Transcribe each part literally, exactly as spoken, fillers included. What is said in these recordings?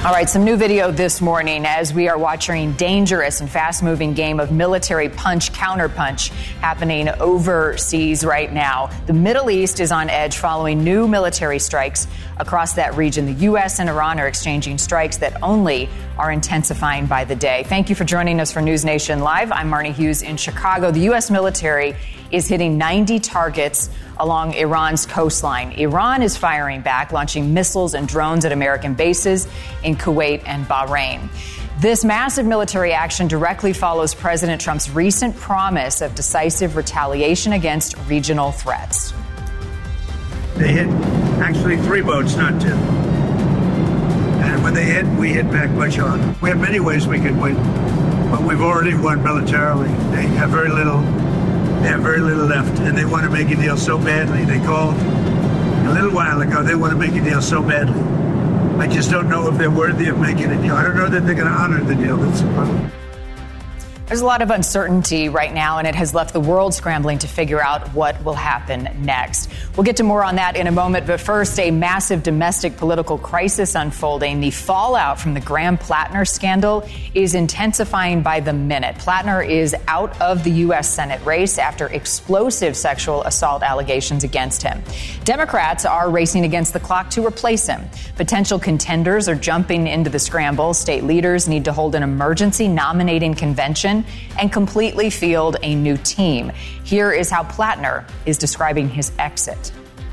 All right, some new video this morning as we are watching dangerous and fast-moving game of military punch counterpunch happening overseas right now. The Middle East is on edge following new military strikes across that region. The U S and Iran are exchanging strikes that only are intensifying by the day. Thank you for joining us for News Nation Live. I'm Marnie Hughes in Chicago. The U S military is hitting ninety targets along Iran's coastline. Iran is firing back, launching missiles and drones at American bases in Kuwait and Bahrain. This massive military action directly follows President Trump's recent promise of decisive retaliation against regional threats. They hit actually three boats, not two. And when they hit, we hit back much harder. We have many ways we could win, but we've already won militarily. They have very little. They have very little left, and they want to make a deal so badly. They called a little while ago. They want to make a deal so badly. I just don't know if they're worthy of making a deal. I don't know that they're going to honor the deal. That's the problem. There's a lot of uncertainty right now, and it has left the world scrambling to figure out what will happen next. We'll get to more on that in a moment, but first, a massive domestic political crisis unfolding. The fallout from the Graham Plattner scandal is intensifying by the minute. Plattner is out of the U S Senate race after explosive sexual assault allegations against him. Democrats are racing against the clock to replace him. Potential contenders are jumping into the scramble. State leaders need to hold an emergency nominating convention and completely field a new team. Here is how Plattner is describing his exit.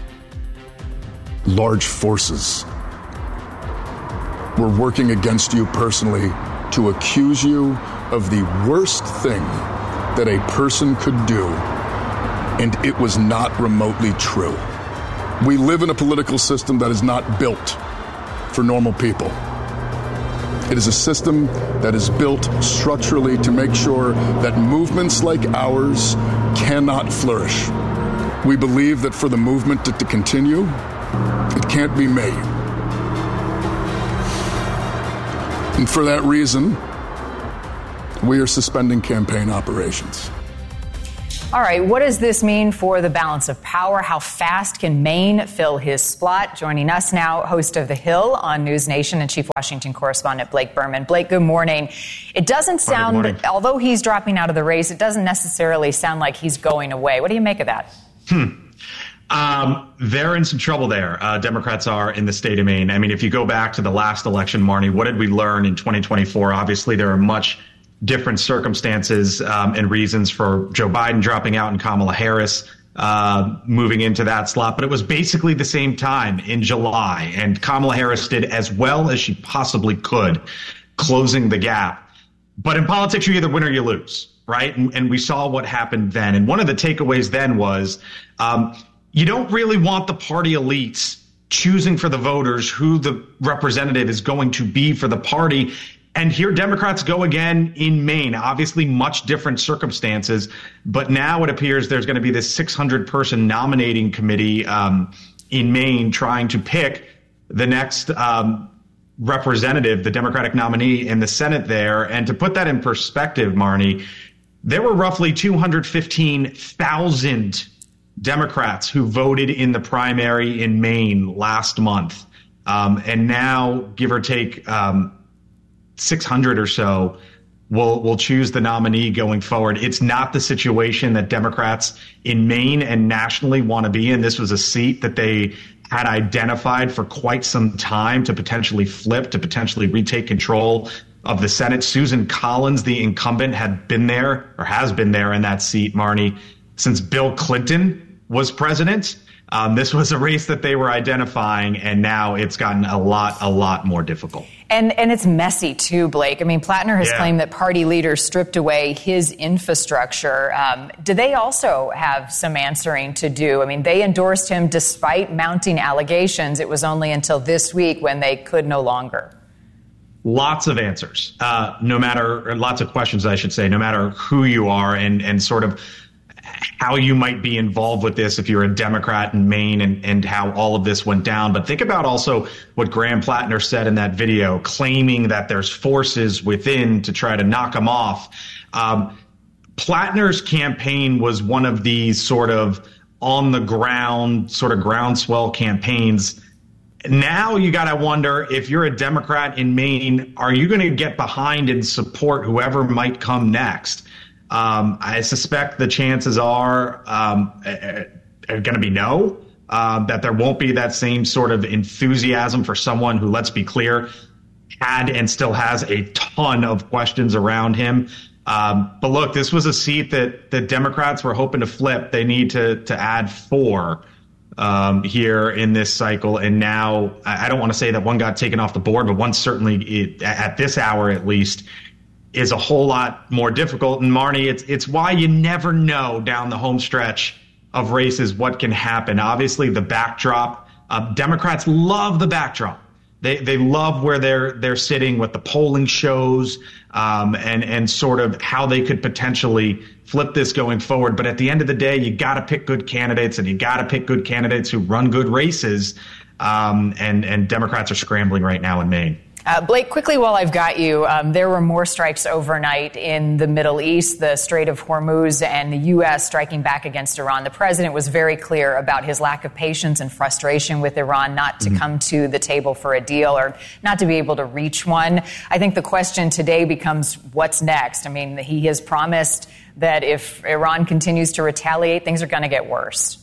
Large forces were working against you personally to accuse you of the worst thing that a person could do, and it was not remotely true. We live in a political system that is not built for normal people. It is a system that is built structurally to make sure that movements like ours cannot flourish. We believe that for the movement to, to continue, it can't be me. And for that reason, we are suspending campaign operations. All right, what does this mean for the balance of power? How fast can Maine fill his slot? Joining us now, host of The Hill on News Nation and Chief Washington Correspondent Blake Berman. Blake, good morning. It doesn't sound, Hi, although he's dropping out of the race, it doesn't necessarily sound like he's going away. What do you make of that? Hmm. Um, they're in some trouble there. Uh, Democrats are in the state of Maine. I mean, if you go back to the last election, Marnie, what did we learn in twenty twenty-four? Obviously, there are much different circumstances um, and reasons for Joe Biden dropping out and Kamala Harris uh, moving into that slot. But it was basically the same time in July. And Kamala Harris did as well as she possibly could, closing the gap. But in politics, you either win or you lose, right? And, and we saw what happened then. And one of the takeaways then was um, you don't really want the party elites choosing for the voters who the representative is going to be for the party. And here Democrats go again in Maine, obviously much different circumstances. But now it appears there's going to be this six hundred person nominating committee um, in Maine trying to pick the next um, representative, the Democratic nominee in the Senate there. And to put that in perspective, Marnie, there were roughly two hundred fifteen thousand Democrats who voted in the primary in Maine last month. Um, and now, give or take, um, six hundred or so will will choose the nominee going forward. It's not the situation that Democrats in Maine and nationally want to be in. This was a seat that they had identified for quite some time to potentially flip, to potentially retake control of the Senate. Susan Collins, the incumbent, had been there or has been there in that seat, Marnie, since Bill Clinton was president. Um, this was a race that they were identifying, and now it's gotten a lot, a lot more difficult. And and it's messy, too, Blake. I mean, Plattner has yeah. claimed that party leaders stripped away his infrastructure. Um, do they also have some answering to do? I mean, they endorsed him despite mounting allegations. It was only until this week when they could no longer. Lots of answers, uh, no matter, or lots of questions, I should say, no matter who you are and, and sort of how you might be involved with this if you're a Democrat in Maine and, and how all of this went down. But think about also what Graham Plattner said in that video, claiming that there's forces within to try to knock him off. Um, Plattner's campaign was one of these sort of on the ground, sort of groundswell campaigns. Now you got to wonder, if you're a Democrat in Maine, are you going to get behind and support whoever might come next? Um, I suspect the chances are um, are going to be no, uh, that there won't be that same sort of enthusiasm for someone who, let's be clear, had and still has a ton of questions around him. Um, but look, this was a seat that the Democrats were hoping to flip. They need to to add four um, here in this cycle. And now I don't want to say that one got taken off the board, but one certainly it, at this hour at least is a whole lot more difficult. And Marnie, it's it's why you never know down the home stretch of races what can happen. Obviously, the backdrop, uh, Democrats love the backdrop. They they love where they're they're sitting, what the polling shows, um, and and sort of how they could potentially flip this going forward. But at the end of the day, you got to pick good candidates, and you got to pick good candidates who run good races. Um, and and Democrats are scrambling right now in Maine. Uh, Blake, quickly while I've got you, um, there were more strikes overnight in the Middle East, the Strait of Hormuz, and the U S striking back against Iran. The president was very clear about his lack of patience and frustration with Iran not to mm-hmm. come to the table for a deal or not to be able to reach one. I think the question today becomes, what's next? I mean, he has promised that if Iran continues to retaliate, things are going to get worse.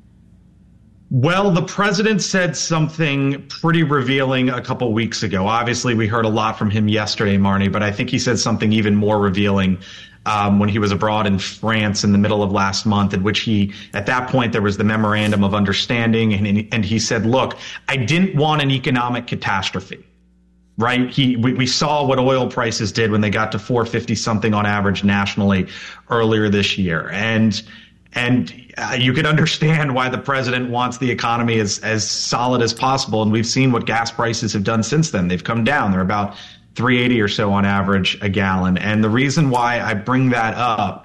Well, the president said something pretty revealing a couple weeks ago. Obviously, we heard a lot from him yesterday, Marnie, but I think he said something even more revealing um, when he was abroad in France in the middle of last month, in which he, at that point, there was the memorandum of understanding. And, and he said, look, I didn't want an economic catastrophe. Right. He we, we saw what oil prices did when they got to four fifty something on average nationally earlier this year. And And uh, you can understand why the president wants the economy as, as solid as possible. And we've seen what gas prices have done since then. They've come down. They're about three eighty or so on average a gallon. And the reason why I bring that up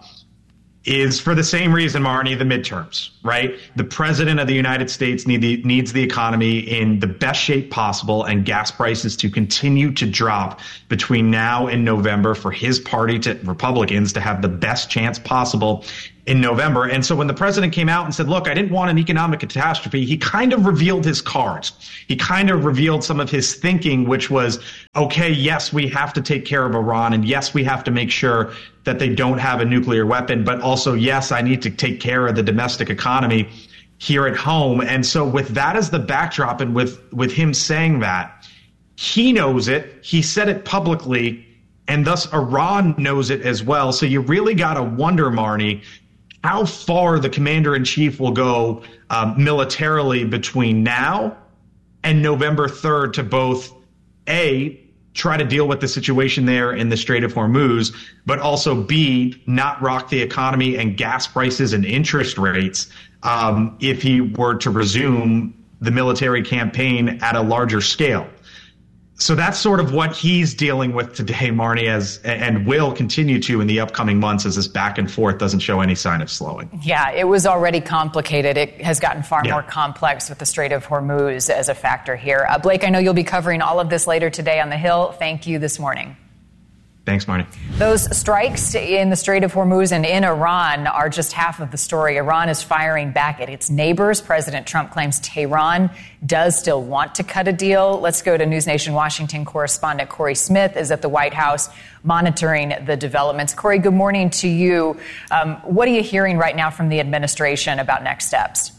is for the same reason, Marnie, the midterms, right? The president of the United States need the, needs the economy in the best shape possible and gas prices to continue to drop between now and November for his party, to Republicans, to have the best chance possible in November. And so when the president came out and said, look, I didn't want an economic catastrophe, he kind of revealed his cards. He kind of revealed some of his thinking, which was, OK, yes, we have to take care of Iran. And yes, we have to make sure that they don't have a nuclear weapon. But also, yes, I need to take care of the domestic economy here at home. And so with that as the backdrop, and with with him saying that, he knows it. He said it publicly, and thus Iran knows it as well. So you really got to wonder, Marnie, how far the commander in chief will go um, militarily between now and November third to both, A, try to deal with the situation there in the Strait of Hormuz, but also, B, not rock the economy and gas prices and interest rates um, if he were to resume the military campaign at a larger scale. So that's sort of what he's dealing with today, Marnie, as and will continue to in the upcoming months as this back and forth doesn't show any sign of slowing. Yeah, it was already complicated. It has gotten far yeah. more complex with the Strait of Hormuz as a factor here. Uh, Blake, I know you'll be covering all of this later today on The Hill. Thank you this morning. Thanks, Marnie. Those strikes in the Strait of Hormuz and in Iran are just half of the story. Iran is firing back at its neighbors. President Trump claims Tehran does still want to cut a deal. Let's go to News Nation Washington correspondent Corey Smith is at the White House monitoring the developments. Corey, good morning to you. Um, what are you hearing right now from the administration about next steps?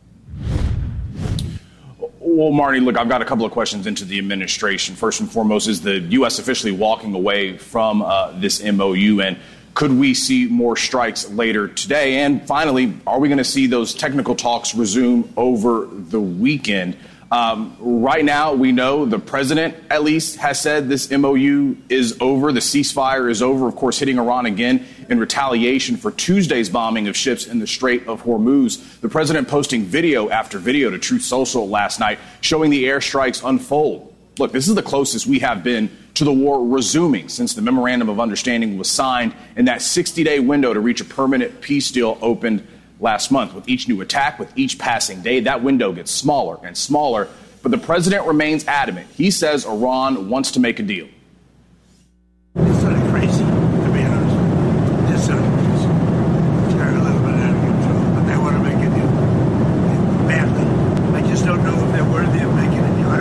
Well, Marnie, look, I've got a couple of questions into the administration. First and foremost, is the U S officially walking away from uh, this M O U? And could we see more strikes later today? And finally, are we going to see those technical talks resume over the weekend? Um, right now, we know the president, at least, has said this M O U is over. The ceasefire is over, of course, hitting Iran again in retaliation for Tuesday's bombing of ships in the Strait of Hormuz. The president posting video after video to Truth Social last night showing the airstrikes unfold. Look, this is the closest we have been to the war resuming since the Memorandum of Understanding was signed and that sixty-day window to reach a permanent peace deal opened last month. With each new attack, with each passing day, that window gets smaller and smaller. But the president remains adamant. He says Iran wants to make a deal. It's sort of crazy, to be honest. It's sort of crazy. They're a little bit out of control, but they want to make a deal badly. I just don't know if they're worthy of making a deal. I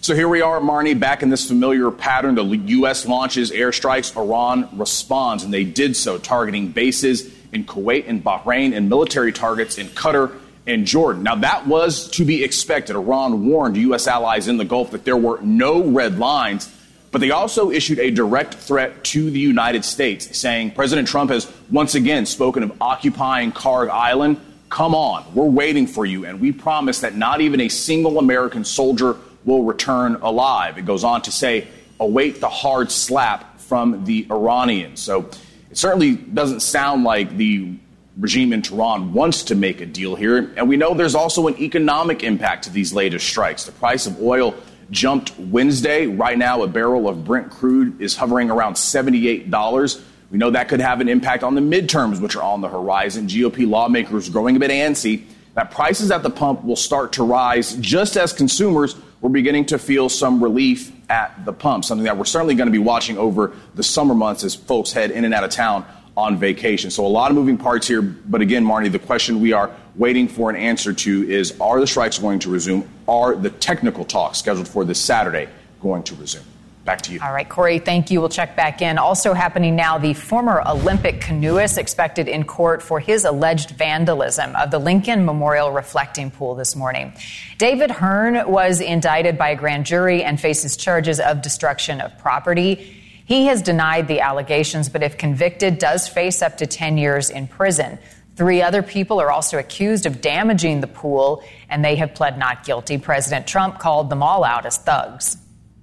So here we are, Marnie, back in this familiar pattern. The U S launches airstrikes, Iran responds, and they did so, targeting bases in Kuwait and Bahrain and military targets in Qatar and Jordan. Now, that was to be expected. Iran warned U S allies in the Gulf that there were no red lines, but they also issued a direct threat to the United States, saying President Trump has once again spoken of occupying Karg Island. Come on, we're waiting for you, and we promise that not even a single American soldier will return alive. It goes on to say, await the hard slap from the Iranians. So it certainly doesn't sound like the regime in Tehran wants to make a deal here. And we know there's also an economic impact to these latest strikes. The price of oil jumped Wednesday. Right now, a barrel of Brent crude is hovering around seventy-eight dollars. We know that could have an impact on the midterms, which are on the horizon. G O P lawmakers growing a bit antsy that prices at the pump will start to rise just as consumers were beginning to feel some relief at the pump, something that we're certainly going to be watching over the summer months as folks head in and out of town on vacation. So a lot of moving parts here. But again, Marnie, the question we are waiting for an answer to is, are the strikes going to resume? Are the technical talks scheduled for this Saturday going to resume? Back to you. All right, Corey, thank you. We'll check back in. Also happening now, the former Olympic canoeist expected in court for his alleged vandalism of the Lincoln Memorial reflecting pool this morning. David Hearn was indicted by a grand jury and faces charges of destruction of property. He has denied the allegations, but if convicted, does face up to ten years in prison. Three other people are also accused of damaging the pool, and they have pled not guilty. President Trump called them all out as thugs.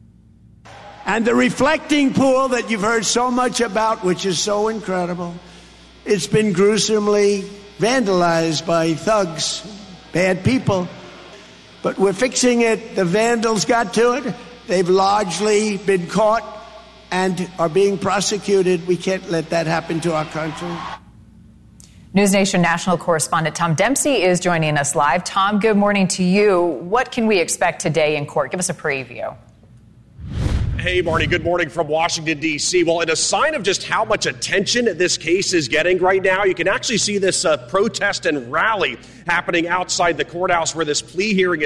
And the reflecting pool that you've heard so much about, which is so incredible, it's been gruesomely vandalized by thugs, bad people. But we're fixing it. The vandals got to it. They've largely been caught and are being prosecuted. We can't let that happen to our country. News Nation national correspondent Tom Dempsey is joining us live. Tom, good morning to you. What can we expect today in court? Give us a preview. Hey, Marnie, good morning from Washington, D C. Well, in a sign of just how much attention this case is getting right now, you can actually see this uh, protest and rally happening outside the courthouse where this plea hearing is